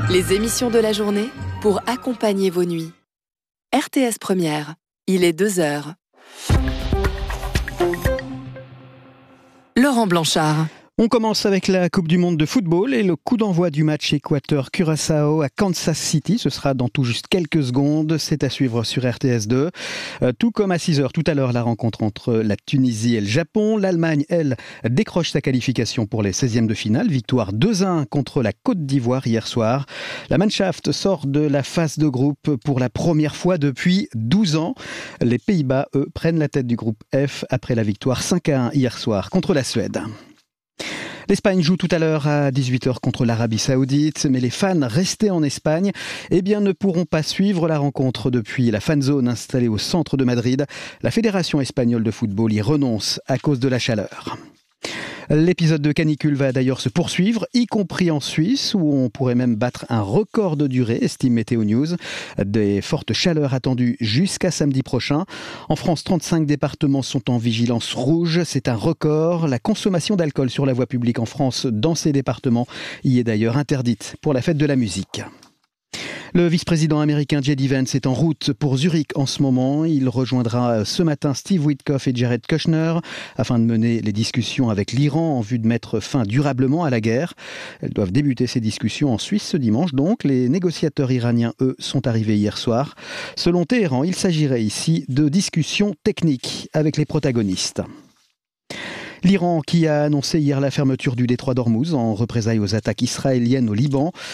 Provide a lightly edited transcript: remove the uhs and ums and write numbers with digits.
Les émissions de la journée pour accompagner vos nuits. RTS Première, il est 2h. Laurent Blanchard. On commence avec la Coupe du Monde de football et le coup d'envoi du match Équateur-Curaçao à Kansas City. Ce sera dans tout juste quelques secondes. C'est à suivre sur RTS2. Tout comme à 6h tout à l'heure, la rencontre entre la Tunisie et le Japon. L'Allemagne, elle, décroche sa qualification pour les 16e de finale. Victoire 2-1 contre la Côte d'Ivoire hier soir. La Mannschaft sort de la phase de groupe pour la première fois depuis 12 ans. Les Pays-Bas, eux, prennent la tête du groupe F après la victoire 5-1 hier soir contre la Suède. L'Espagne joue tout à l'heure à 18h contre l'Arabie Saoudite, mais les fans restés en Espagne ne pourront pas suivre la rencontre depuis la fan zone installée au centre de Madrid. La Fédération espagnole de football y renonce à cause de la chaleur. L'épisode de canicule va d'ailleurs se poursuivre, y compris en Suisse, où on pourrait même battre un record de durée, estime Météo News. Des fortes chaleurs attendues jusqu'à samedi prochain. En France, 35 départements sont en vigilance rouge. C'est un record. La consommation d'alcool sur la voie publique en France, dans ces départements, y est d'ailleurs interdite pour la fête de la musique. Le vice-président américain J.D. Vance est en route pour Zurich en ce moment. Il rejoindra ce matin Steve Witkoff et Jared Kushner afin de mener les discussions avec l'Iran en vue de mettre fin durablement à la guerre. Elles doivent débuter ces discussions en Suisse ce dimanche. Donc, les négociateurs iraniens, eux, sont arrivés hier soir. Selon Téhéran, il s'agirait ici de discussions techniques avec les protagonistes. L'Iran qui a annoncé hier la fermeture du détroit d'Ormuz en représailles aux attaques israéliennes au Liban.